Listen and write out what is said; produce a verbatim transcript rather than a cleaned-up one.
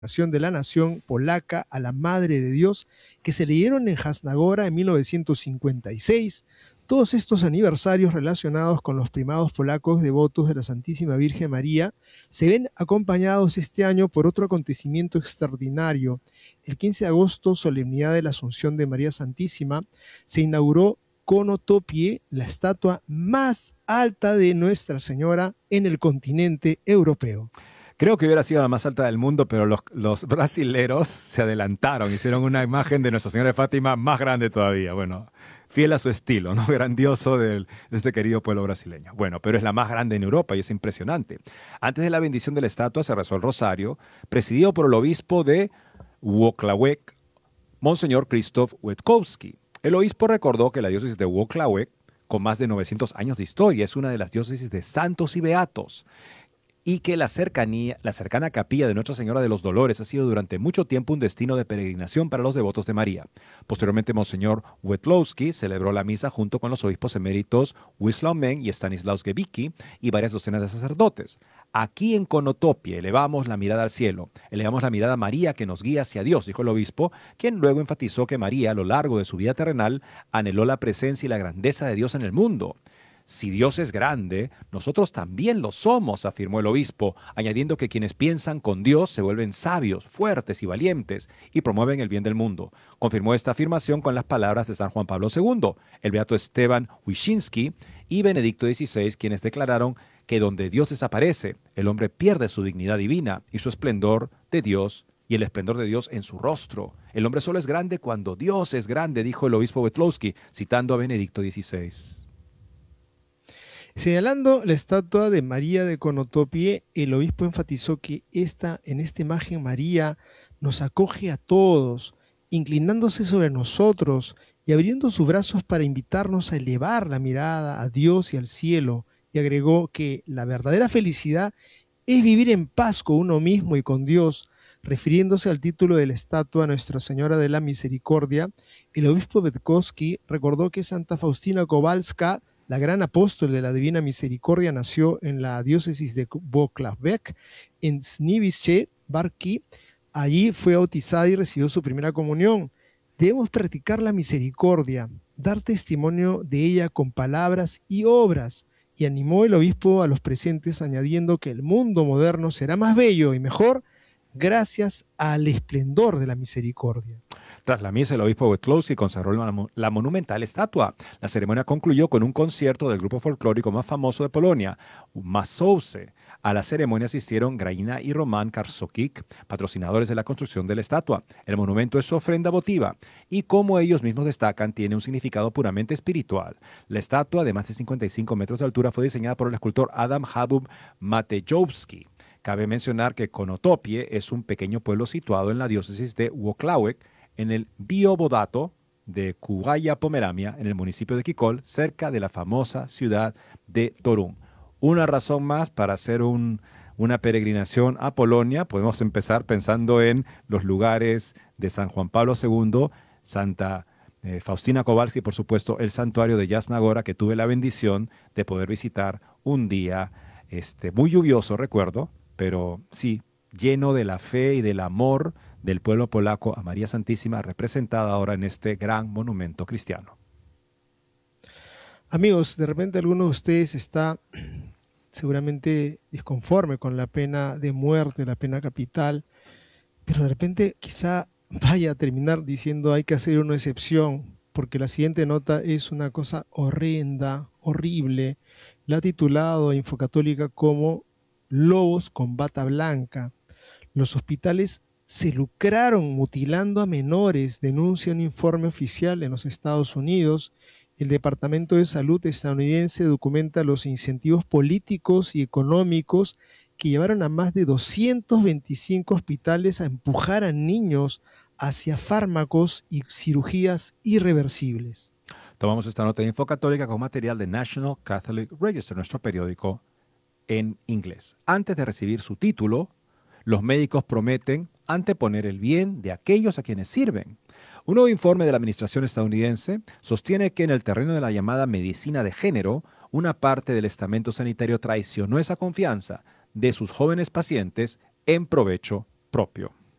de la nación polaca a la Madre de Dios, que se leyeron en Jasnagora en mil novecientos cincuenta y seis. Todos estos aniversarios relacionados con los primados polacos devotos de la Santísima Virgen María se ven acompañados este año por otro acontecimiento extraordinario. El quince de agosto, solemnidad de la Asunción de María Santísima, se inauguró Konotopie, la estatua más alta de Nuestra Señora en el continente europeo. Creo que hubiera sido la más alta del mundo, pero los, los brasileros se adelantaron, hicieron una imagen de Nuestra Señora de Fátima más grande todavía. Bueno, fiel a su estilo, ¿no? Grandioso del, de este querido pueblo brasileño. Bueno, pero es la más grande en Europa y es impresionante. Antes de la bendición de la estatua se rezó el rosario, presidido por el obispo de Włocławek, Monseñor Krzysztof Witkowski. El obispo recordó que la diócesis de Włocławek, con más de novecientos años de historia, es una de las diócesis de santos y beatos, y que la cercanía, la cercana capilla de Nuestra Señora de los Dolores ha sido durante mucho tiempo un destino de peregrinación para los devotos de María. Posteriormente, Monseñor Witkowski celebró la misa junto con los obispos eméritos Wisław Meng y Stanislaus Gebicki y varias docenas de sacerdotes. Aquí en Konotopie elevamos la mirada al cielo, elevamos la mirada a María que nos guía hacia Dios, dijo el obispo, quien luego enfatizó que María, a lo largo de su vida terrenal, anheló la presencia y la grandeza de Dios en el mundo. Si Dios es grande, nosotros también lo somos, afirmó el obispo, añadiendo que quienes piensan con Dios se vuelven sabios, fuertes y valientes y promueven el bien del mundo. Confirmó esta afirmación con las palabras de San Juan Pablo segundo, el beato Esteban Wyszynski y Benedicto dieciséis, quienes declararon que donde Dios desaparece, el hombre pierde su dignidad divina y su esplendor de Dios y el esplendor de Dios en su rostro. El hombre solo es grande cuando Dios es grande, dijo el obispo Witkowski, citando a Benedicto dieciséis. Señalando la estatua de María de Konotopie, el obispo enfatizó que esta, en esta imagen María nos acoge a todos, inclinándose sobre nosotros y abriendo sus brazos para invitarnos a elevar la mirada a Dios y al cielo, y agregó que la verdadera felicidad es vivir en paz con uno mismo y con Dios. Refiriéndose al título de la estatua Nuestra Señora de la Misericordia, el obispo Witkowski recordó que Santa Faustina Kowalska, la gran apóstol de la Divina Misericordia, nació en la diócesis de Włocławek, en Snivice, Barki. Allí fue bautizada y recibió su primera comunión. Debemos practicar la misericordia, dar testimonio de ella con palabras y obras. Y animó el obispo a los presentes añadiendo que el mundo moderno será más bello y mejor gracias al esplendor de la misericordia. Tras la misa, el obispo Witkowski consagró la, la monumental estatua. La ceremonia concluyó con un concierto del grupo folclórico más famoso de Polonia, Mazowsze. A la ceremonia asistieron Graina y Roman Karsokik, patrocinadores de la construcción de la estatua. El monumento es su ofrenda votiva y, como ellos mismos destacan, tiene un significado puramente espiritual. La estatua, de más de cincuenta y cinco metros de altura, fue diseñada por el escultor Adam Habub Matejowski. Cabe mencionar que Konotopie es un pequeño pueblo situado en la diócesis de Włocławek, en el Biobodato de Kubaya, Pomerania, en el municipio de Kikol, cerca de la famosa ciudad de Torun. Una razón más para hacer un, una peregrinación a Polonia. Podemos empezar pensando en los lugares de San Juan Pablo segundo, Santa eh, Faustina Kowalska y, por supuesto, el santuario de Jasnagora, que tuve la bendición de poder visitar un día este, muy lluvioso, recuerdo, pero sí, lleno de la fe y del amor del pueblo polaco a María Santísima, representada ahora en este gran monumento cristiano. Amigos, de repente alguno de ustedes está seguramente disconforme con la pena de muerte, la pena capital, pero de repente quizá vaya a terminar diciendo hay que hacer una excepción, porque la siguiente nota es una cosa horrenda, horrible. La ha titulado Infocatólica como Lobos con bata blanca. Los hospitales se lucraron mutilando a menores, denuncia un informe oficial en los Estados Unidos. El Departamento de Salud estadounidense documenta los incentivos políticos y económicos que llevaron a más de doscientos veinticinco hospitales a empujar a niños hacia fármacos y cirugías irreversibles. Tomamos esta nota de Infocatólica con material de National Catholic Register, nuestro periódico en inglés. Antes de recibir su título, los médicos prometen anteponer el bien de aquellos a quienes sirven. Un nuevo informe de la administración estadounidense sostiene que en el terreno de la llamada medicina de género, una parte del estamento sanitario traicionó esa confianza de sus jóvenes pacientes en provecho propio.